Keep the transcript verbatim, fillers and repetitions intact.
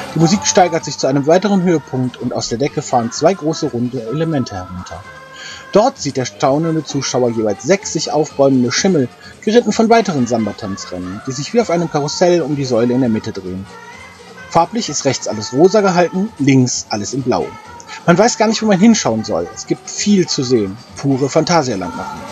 Die Musik steigert sich zu einem weiteren Höhepunkt und aus der Decke fahren zwei große runde Elemente herunter. Dort sieht der staunende Zuschauer jeweils sechs sich aufbäumende Schimmel, geritten von weiteren Samba-Tanzrennen, die sich wie auf einem Karussell um die Säule in der Mitte drehen. Farblich ist rechts alles rosa gehalten, links alles in blau. Man weiß gar nicht, wo man hinschauen soll. Es gibt viel zu sehen. Pure Phantasialand machen.